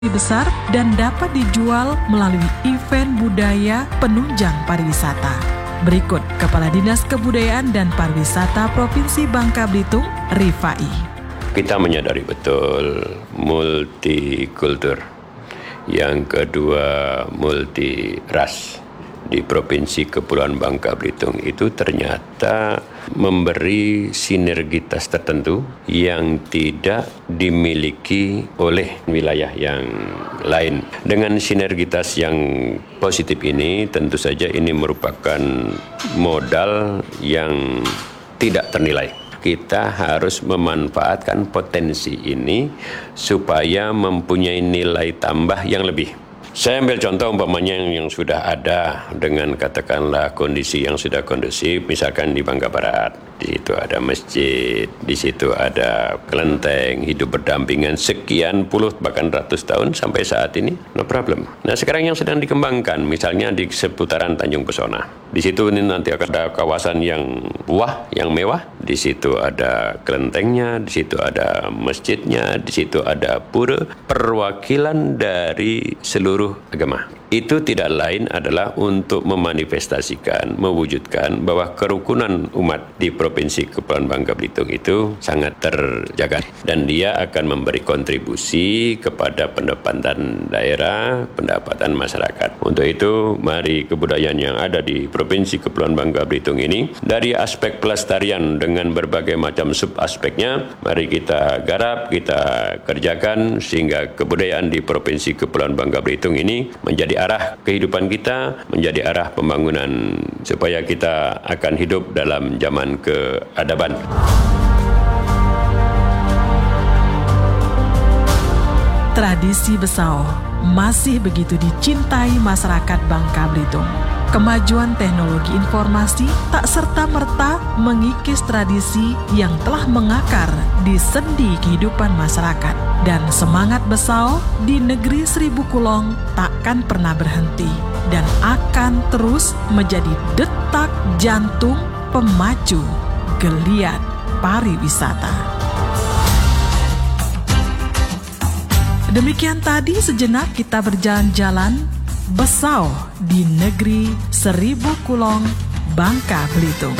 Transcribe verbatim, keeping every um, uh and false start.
besar dan dapat dijual melalui event budaya penunjang pariwisata. Berikut Kepala Dinas Kebudayaan dan Pariwisata Provinsi Bangka Belitung, Rifai. Kita menyadari betul multikultur. Yang kedua, multi ras. Di Provinsi Kepulauan Bangka Belitung itu ternyata memberi sinergitas tertentu yang tidak dimiliki oleh wilayah yang lain. Dengan sinergitas yang positif ini, tentu saja ini merupakan modal yang tidak ternilai. Kita harus memanfaatkan potensi ini supaya mempunyai nilai tambah yang lebih. Saya ambil contoh umpamanya yang, yang sudah ada dengan katakanlah kondisi yang sudah kondusif, misalkan di Bangka Barat. Di situ ada masjid, di situ ada kelenteng, hidup berdampingan sekian puluh bahkan ratus tahun sampai saat ini, no problem. Nah sekarang yang sedang dikembangkan, misalnya di seputaran Tanjung Pesona. Di situ ini nanti akan ada kawasan yang wah, yang mewah. Di situ ada kelentengnya, di situ ada masjidnya, di situ ada pura, perwakilan dari seluruh agama. Itu tidak lain adalah untuk memanifestasikan, mewujudkan bahwa kerukunan umat di Provinsi Kepulauan Bangka Belitung itu sangat terjaga. Dan dia akan memberi kontribusi kepada pendapatan daerah, pendapatan masyarakat. Untuk itu, mari kebudayaan yang ada di Provinsi Kepulauan Bangka Belitung ini, dari aspek pelestarian dengan berbagai macam sub-aspeknya, mari kita garap, kita kerjakan, sehingga kebudayaan di Provinsi Kepulauan Bangka Belitung ini menjadi arah kehidupan kita, menjadi arah pembangunan supaya kita akan hidup dalam zaman keadaban. Tradisi Besau masih begitu dicintai masyarakat Bangka Belitung. Kemajuan teknologi informasi tak serta-merta mengikis tradisi yang telah mengakar di sendi kehidupan masyarakat. Dan semangat Besau di negeri Seribu Kulong takkan pernah berhenti dan akan terus menjadi detak jantung pemacu geliat pariwisata. Demikian tadi sejenak kita berjalan-jalan Besau di negeri Seribu Kulong, Bangka Belitung.